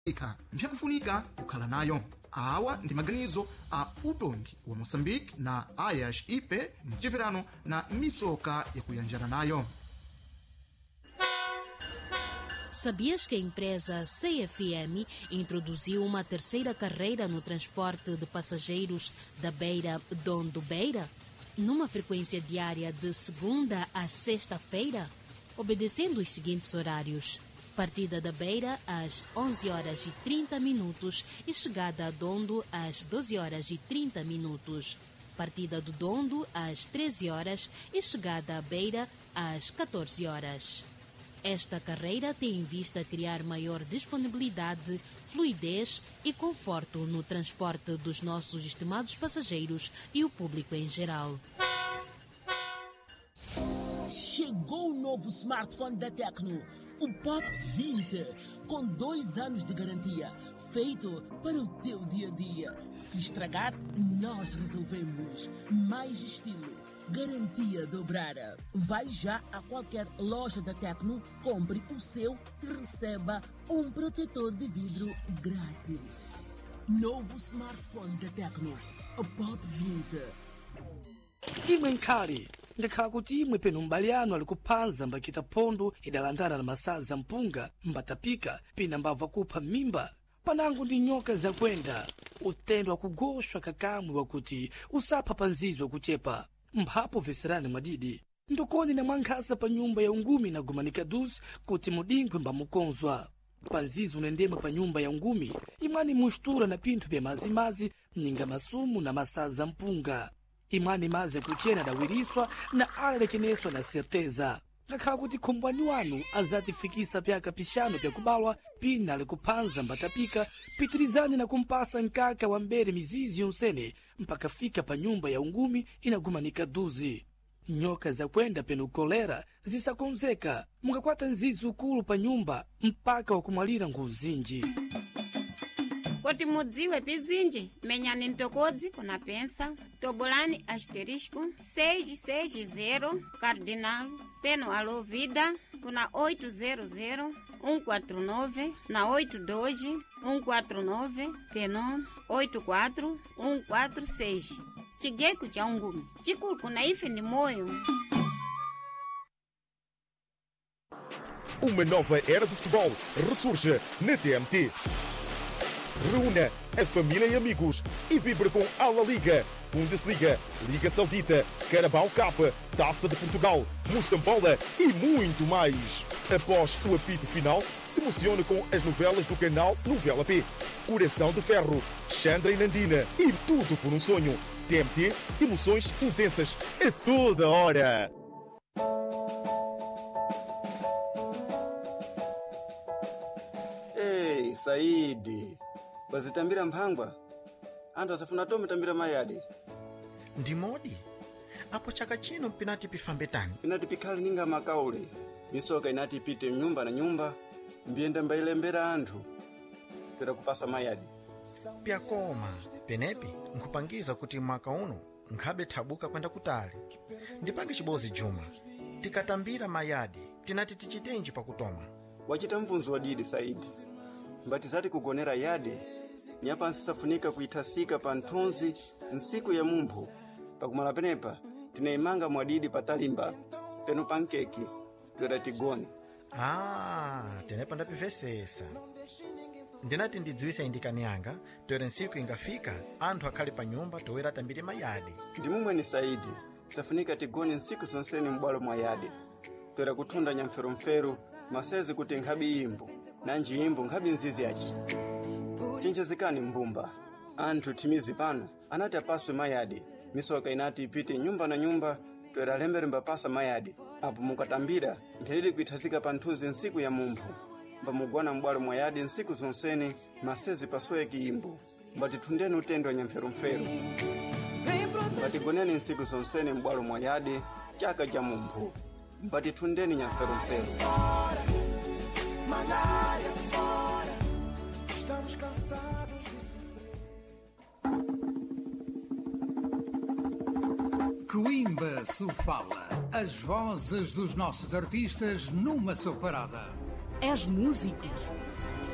mpyakufunika kukhala nayo. Awa ndi maganizo a utongi wa Moçambique na Ayas Ipe mcivirano na misoka yakuyanjana nayo. Sabias que a empresa CFM introduziu uma terceira carreira no transporte de passageiros da Beira-Dondo-Beira? Numa frequência diária de segunda a sexta-feira, obedecendo os seguintes horários: partida da Beira às 11h30 e chegada a Dondo às 12h30. Partida do Dondo às 13h e chegada à Beira às 14h. Esta carreira tem em vista criar maior disponibilidade, fluidez e conforto no transporte dos nossos estimados passageiros e o público em geral. Chegou o novo smartphone da Tecno, o Pop 20, com 2 anos de garantia, feito para o teu dia-a-dia. Se estragar, nós resolvemos. Mais estilo, garantia dobrada. Vai já a qualquer loja da Tecno, compre o seu e receba um protetor de vidro grátis. Novo smartphone da Tecno, o Pop 20. Imwe nkhali ndakhala kuti imwe penu mbaliano ali kuphanza mbakita phondo idalandana na masaza mpunga mbatapika pina mbava kupha mimba panango ndi nyoka zakwenda utendo akugoshwa kakamwe wakuti usapha panzizo kuchepa mphapo veserani mwadidi ndokoni na mwankhasa pa nyumba ya ungumi na gumanika duzi kuti mudingwe mbamukonzwa panzizo unendemwe pa nyumba ya ungumi imwani mushtura na pinthu bya mazimazi mninga masumu na masaza mpunga imwani maze kuchena dawiriswa na alekeneswa na certeza ngakhala kuti khombwani wanu azatifikisa pyaka pixano pyakubalwa pina alikuphanza mbatapika pitirizani na kumpasa nkaka wa mbere mizizi yonsene mpaka fika pa nyumba ya ungumi inagumanika duzi nyoka zakwenda penu kolera zisakonzeka mungakwata nzizi ukulu pa nyumba mpaka wakumwalira nguzinji. Kuti mudziwe pizinji, menyani ntokodzi kuna pensa, tobolani asterisco 660 cardinal, peno alo vida kuna 800 149 na 82 149 peno 84 146. Chigeko cha ungumi, chikulu kuna ife ndi moyo. Uma nova era do futebol ressurge na TMT. Reúna a família e amigos e vibre com a La Liga, Bundesliga, Liga Saudita, Carabao Cup, Taça de Portugal, Moçambola e muito mais. Após o apito final, se emocione com as novelas do canal Novela P, Coração de Ferro, Chandra e Nandina e tudo por um sonho. TMT, emoções intensas a toda hora. Ei, Saidi. Bazitambira mphangwa anthu asafuna tome tambira mayadi ndimodi apo chaka chino pinati pifambe tani pinati pikhali ninga makaule misoka inati ipite nyumba na nyumba mbiyenda mbailembera anthu tera kupasa mayadi pyakoma penepi nkhupangiza kuti mwaka uno nkhabe thabuka kwenda kutali ndipange chibozi Juma tikatambira mayadi tinati tichitenji pakutoma wachita mvunzo wadidi Saidi mbatizati kugonera yadi nyapansi safunika kuitasika pa nthunzi nsiku ya mumphu pakumala penepa tinaimanga mwadidi patalimba peno pankeki twera tigoni tenepa ndapivesesa ndinati ndidziwisa indikani yanga twera nsiku ingafika anthu akhali pa nyumba towera tambire mayadi ndimumweni Saidi safunika tigoni nsiku zonseni m'bwalo mwa yadi twera kuthunda nyamferomferu masezi kuti nkhabi imbu nanji imbu nkhabi nzizi yachi chenjezekani mbumba anthu timizi pano anati apaswe mayadi misoka inati ipite nyumba na nyumba twera lembere mbapasa mayadi apo mukatambira mphelili kuithazika pa nthunzi nsiku ya mumphu mbamugwana m'bwalo mwa yadi nsiku zonseni masezi pasoye kiimbu mbatithundeni utendo wa nyamferomferu mbatigoneni nsiku zonseni m'bwalo mwa yadi chaka cha mumphu mbatithundeni nyamferomferu. Estamos cansados de sofrer. Coimba Sofala, as vozes dos nossos artistas numa só parada. És músico?